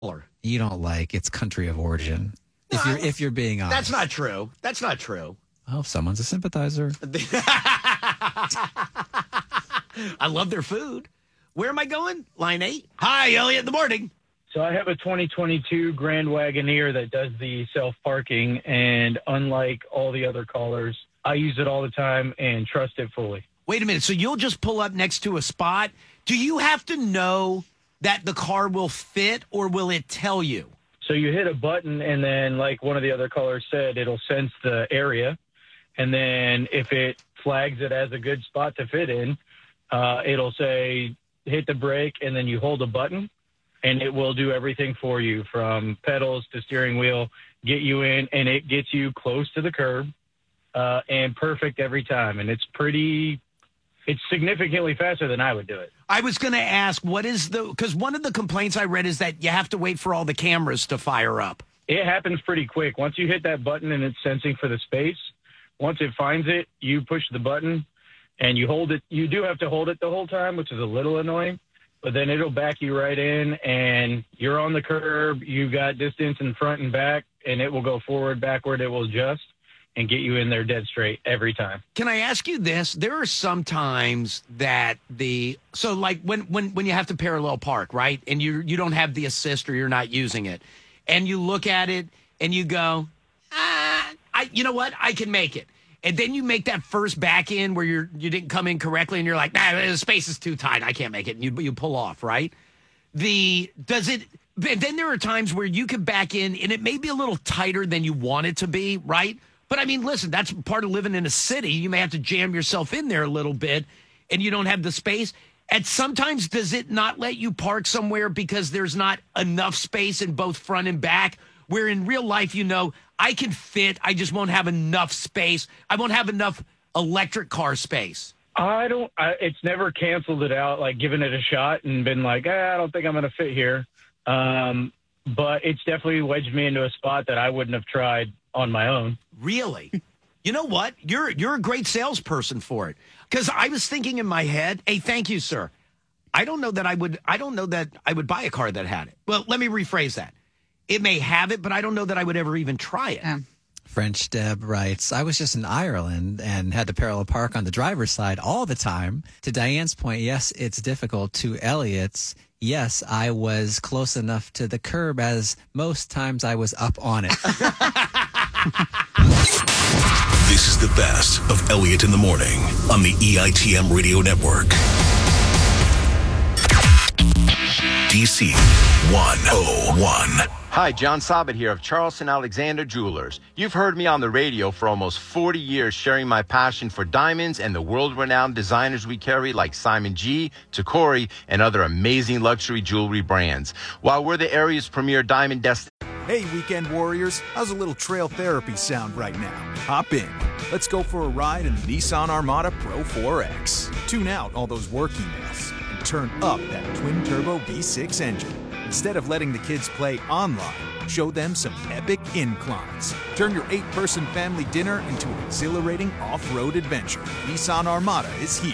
you don't like its country of origin. If you're being honest. That's not true. That's not true. Oh, someone's a sympathizer. I love their food. Where am I going? Line 8. Hi, Elliot in the morning. So I have a 2022 Grand Wagoneer that does the self-parking, and unlike all the other callers, I use it all the time and trust it fully. Wait a minute. So you'll just pull up next to a spot. Do you have to know that the car will fit, or will it tell you? So you hit a button, and then, like one of the other callers said, it'll sense the area. And then if it flags it as a good spot to fit in, it'll say, hit the brake, and then you hold a button, and it will do everything for you from pedals to steering wheel, get you in, and it gets you close to the curb and perfect every time. And it's significantly faster than I would do it. I was going to ask, because one of the complaints I read is that you have to wait for all the cameras to fire up. It happens pretty quick. Once you hit that button and it's sensing for the space, once it finds it, you push the button and you hold it. You do have to hold it the whole time, which is a little annoying, but then it'll back you right in and you're on the curb. You got distance in front and back, and it will go forward, backward. It will adjust and get you in there dead straight every time. Can I ask you this? There are some times that like when you have to parallel park, right? And you don't have the assist or you're not using it, and you look at it and you go, you know what? I can make it. And then you make that first back in where you didn't come in correctly and you're like, the space is too tight. I can't make it. And you pull off, right? And then there are times where you can back in and it may be a little tighter than you want it to be, right? But I mean, listen, that's part of living in a city. You may have to jam yourself in there a little bit and you don't have the space. And sometimes does it not let you park somewhere because there's not enough space in both front and back, where in real life, I can fit. I just won't have enough space. I won't have enough electric car space. It's never canceled it out, like given it a shot and been like, I don't think I'm going to fit here. But it's definitely wedged me into a spot that I wouldn't have tried on my own. Really? You know what? You're a great salesperson for it. Because I was thinking in my head, hey, thank you, sir. I don't know that I would buy a car that had it. Well, let me rephrase that. It may have it, but I don't know that I would ever even try it. French Deb writes, I was just in Ireland and had to parallel park on the driver's side all the time. To Diane's point, yes, it's difficult. To Elliot's, yes, I was close enough to the curb as most times I was up on it. This is the best of Elliot in the Morning on the EITM Radio Network. DC 101. Hi, John Sabat here of Charleston Alexander Jewelers. You've heard me on the radio for almost 40 years sharing my passion for diamonds and the world-renowned designers we carry like Simon G, Tacori, and other amazing luxury jewelry brands. While we're the area's premier diamond destination. Hey, weekend warriors, how's a little trail therapy sound right now? Hop in. Let's go for a ride in the Nissan Armada Pro 4X. Tune out all those work emails and turn up that twin-turbo V6 engine. Instead of letting the kids play online, show them some epic inclines. Turn your 8-person family dinner into an exhilarating off-road adventure. Nissan Armada is here.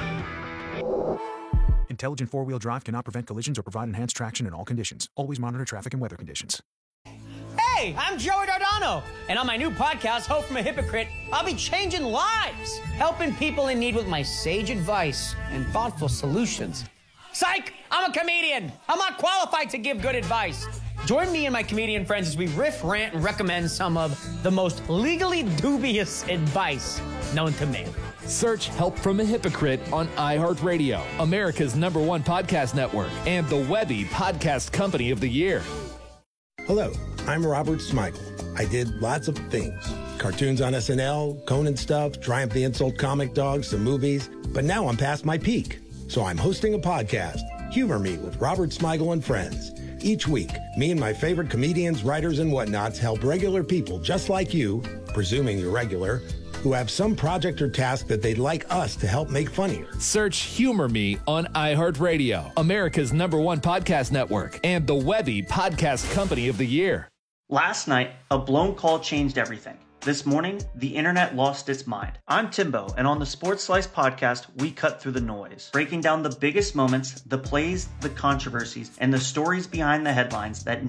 Intelligent four-wheel drive cannot prevent collisions or provide enhanced traction in all conditions. Always monitor traffic and weather conditions. Hey, I'm Joey Dardano, and on my new podcast, Hope from a Hypocrite, I'll be changing lives, helping people in need with my sage advice and thoughtful solutions. Psych! I'm a comedian. I'm not qualified to give good advice. Join me and my comedian friends as we riff, rant, and recommend some of the most legally dubious advice known to man. Search Help from a Hypocrite on iHeartRadio, America's #1 podcast network, and the Webby Podcast Company of the Year. Hello, I'm Robert Smigel. I did lots of things. Cartoons on SNL, Conan stuff, Triumph the Insult Comic Dogs, some movies. But now I'm past my peak. So I'm hosting a podcast, Humor Me with Robert Smigel and Friends. Each week, me and my favorite comedians, writers, and whatnots help regular people just like you, presuming you're regular, who have some project or task that they'd like us to help make funnier. Search Humor Me on iHeartRadio, America's #1 podcast network, and the Webby Podcast Company of the Year. Last night, a blown call changed everything. This morning, the internet lost its mind. I'm Timbo, and on the Sports Slice podcast, we cut through the noise, breaking down the biggest moments, the plays, the controversies, and the stories behind the headlines that